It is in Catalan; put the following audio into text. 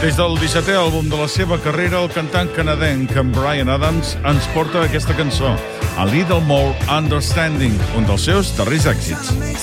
Des del 17è àlbum de la seva carrera, el cantant canadenc Bryan Adams ens porta aquesta cançó, A Little More Understanding, un dels seus darrers èxits.